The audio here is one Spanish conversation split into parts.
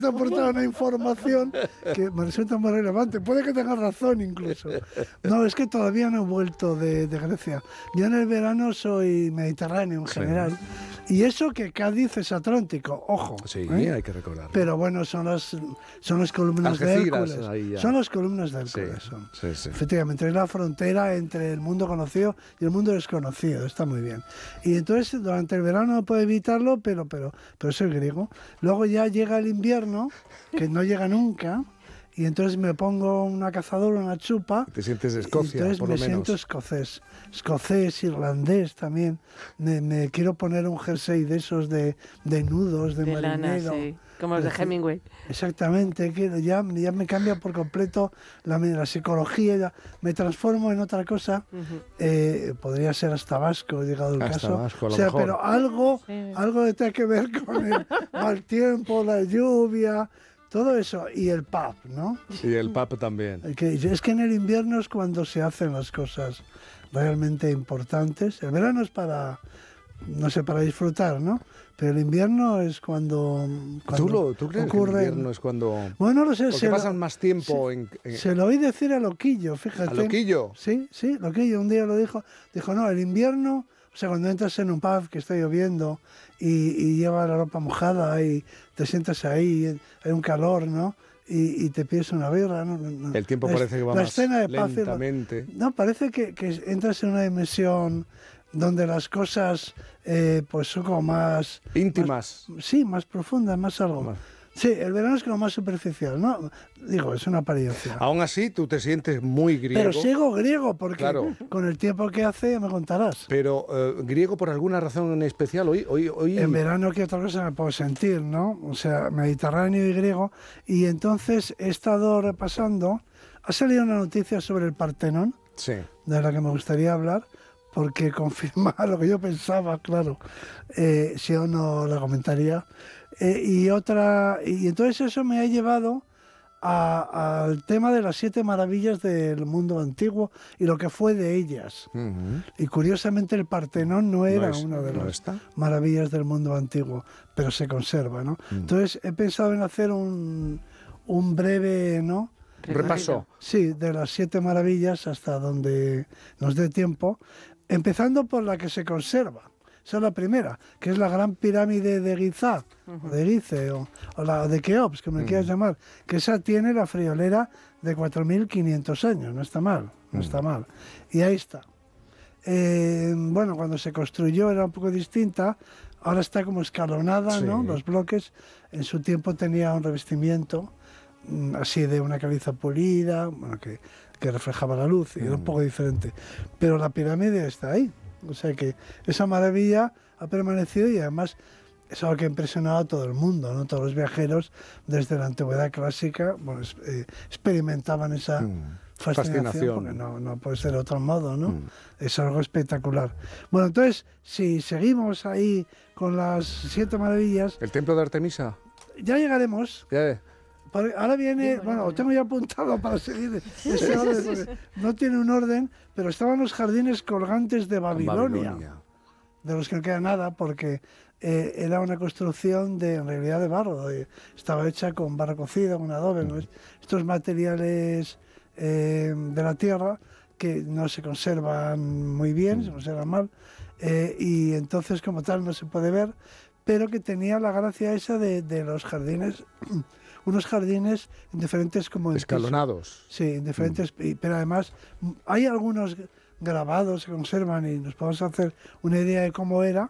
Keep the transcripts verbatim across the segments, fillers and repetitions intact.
te ha aportado una información que me resulta muy relevante. Puede que tengas razón incluso. No, es que todavía no he vuelto de, de Grecia. Yo en el verano soy mediterráneo en general. Sí. Y eso que Cádiz es Atlántico, ojo. Sí, ¿eh? hay que recordarlo. Pero bueno, son las, son las columnas de Hércules. Son las columnas de Hércules. Sí, son. Sí, sí. Efectivamente, es la frontera entre el mundo conocido y el mundo desconocido. Está muy bien. Y entonces durante el verano no puedo evitarlo, pero, pero, pero soy griego. Luego ya llega el invierno, que no llega nunca, y entonces me pongo una cazadora, una chupa. Te sientes de Escocia, entonces por me lo menos. siento escocés, escocés, irlandés también. Me, me quiero poner un jersey de esos de, de nudos, de, de marinero. Lana, sí. Como los de Hemingway. Exactamente, que ya, ya me cambia por completo la, la psicología, ya me transformo en otra cosa. Uh-huh. eh, podría ser hasta vasco, llegado el hasta caso. Vasco, a lo o sea, mejor. pero algo, sí. algo que tenga que ver con el mal tiempo, la lluvia, todo eso, y el pub, ¿no? Y el pub también. Que, es que en el invierno es cuando se hacen las cosas realmente importantes. El verano es para, no sé, para disfrutar, ¿no? Pero el invierno es cuando, cuando ¿Tú, lo, ¿Tú crees ocurre... que el invierno es cuando...? Bueno, no sé. Porque se pasan lo, más tiempo se, en, en... Se lo oí decir a Loquillo, fíjate. ¿A Loquillo? Sí, sí, Loquillo un día lo dijo. Dijo, no, el invierno, o sea, cuando entras en un pub que está lloviendo y, y lleva la ropa mojada y te sientas ahí, hay un calor, ¿no? Y, y te pides una birra, ¿no? no. El tiempo la, parece que va la más escena de pub, lentamente. No, parece que, que entras en una dimensión donde las cosas eh, pues son como más... íntimas. Más, sí, más profundas, más algo. Más. Sí, el verano es como más superficial, ¿no? Digo, es una apariencia. Aún así, tú te sientes muy griego. Pero sigo griego, porque claro. con el tiempo que hace me contarás. Pero, uh, ¿griego por alguna razón en especial? Hoy, hoy, hoy... En verano, ¿qué otra cosa me puedo sentir, no? O sea, mediterráneo y griego. Y entonces he estado repasando... Ha salido una noticia sobre el Partenón, sí. de la que me gustaría hablar, porque confirma lo que yo pensaba, claro, eh, si o no la comentaría. Eh, y otra y entonces eso me ha llevado a, al tema de las siete maravillas del mundo antiguo y lo que fue de ellas. Uh-huh. Y curiosamente el Partenón no era no es, una de no las está. maravillas del mundo antiguo, pero se conserva, ¿no? Uh-huh. Entonces he pensado en hacer un, un breve, ¿no? repaso. Sí, de las siete maravillas hasta donde nos dé tiempo, empezando por la que se conserva. Esa es la primera, que es la gran pirámide de Giza, uh-huh. o de Gize, o, o la de Keops, que me uh-huh. quieras llamar, que esa tiene la friolera de cuatro mil quinientos años, no está mal, no uh-huh. está mal. Y ahí está. Eh, bueno, cuando se construyó era un poco distinta, ahora está como escalonada, sí. ¿no? Los bloques, en su tiempo tenía un revestimiento así de una caliza pulida, bueno, que, que reflejaba la luz, y uh-huh. era un poco diferente. Pero la pirámide está ahí. O sea que esa maravilla ha permanecido y además es algo que ha impresionado a todo el mundo, ¿no? Todos los viajeros desde la antigüedad clásica bueno, eh, experimentaban esa mm. fascinación, fascinación, porque no, no puede ser de otro modo, ¿no? Mm. Es algo espectacular. Bueno, entonces, si seguimos ahí con las siete maravillas... ¿El templo de Artemisa? Ya llegaremos. Ya. Ahora viene, sí, bueno, lo tengo ya apuntado para seguir ese orden, porque no tiene un orden, pero estaban los jardines colgantes de Babilonia, Babilonia. de los que no queda nada, porque eh, era una construcción de, en realidad de barro, de, estaba hecha con barro cocido, con adobe, ¿no? Estos materiales eh, de la tierra que no se conservan muy bien, mm. se conservan mal, eh, y entonces como tal no se puede ver, pero que tenía la gracia esa de, de los jardines... unos jardines en diferentes como escalonados. Sí, en diferentes, mm. pero además hay algunos grabados que conservan y nos podemos hacer una idea de cómo era,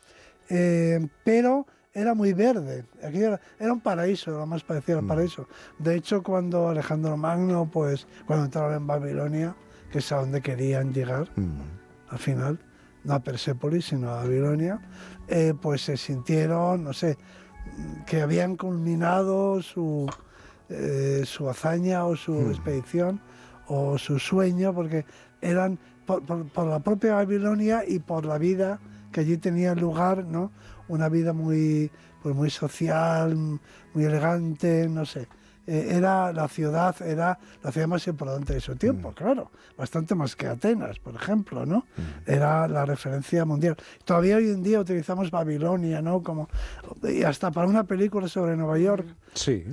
eh, pero era muy verde. Aquí era, era un paraíso, lo más parecido al mm. paraíso. De hecho, cuando Alejandro Magno, pues, cuando entraron en Babilonia, que es a donde querían llegar, mm. al final, no a Persépolis, sino a Babilonia, eh, pues se sintieron, no sé, que habían culminado su, eh, su hazaña o su mm. expedición o su sueño, porque eran por, por, por la propia Babilonia y por la vida que allí tenía lugar, ¿no? Una vida muy, pues muy social, muy elegante, no sé, eh, era la ciudad, era la ciudad más importante de su tiempo, mm. claro, bastante más que Atenas, por ejemplo, ¿no? Mm. Era la referencia mundial. Todavía hoy en día utilizamos Babilonia, ¿no? Como, y hasta para una película sobre Nueva York. Sí.